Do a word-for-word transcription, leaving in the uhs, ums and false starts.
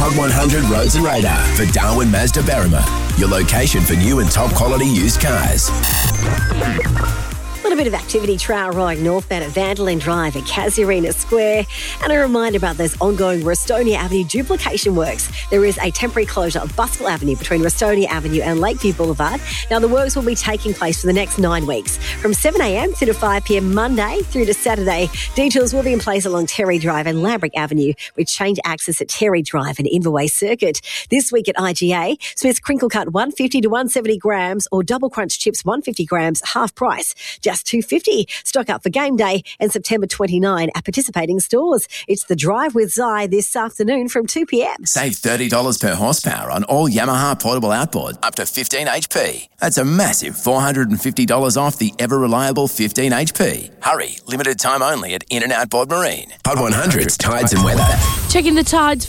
Pod one hundred Roads and Radar for Darwin Mazda Berrima, your location for new and top quality used cars. A little bit of activity trail rolling northbound at Vandalin Drive at Casuarina Square. And a reminder about those ongoing Restonia Avenue duplication works. There is a temporary closure of Buskell Avenue between Restonia Avenue and Lakeview Boulevard. Now, the works will be taking place for the next nine weeks, from seven a.m. to five p.m. Monday through to Saturday. Details will be in place along Terry Drive and Lambrick Avenue, with change access at Terry Drive and Inverway Circuit. This week at I G A, Smith's Crinkle Cut one fifty to one seventy grams or Double Crunch Chips one fifty grams, half price, just two fifty. Stock up for game day and September twenty-ninth at participating stores. It's the Drive with Zai this afternoon from two p.m. Save thirty dollars per horsepower on all Yamaha portable outboard up to fifteen H P. That's a massive four hundred fifty dollars off the ever-reliable fifteen H P. Hurry, limited time only at In and Out Board Marine. Pod one hundred's Tides and Weather. Checking the tides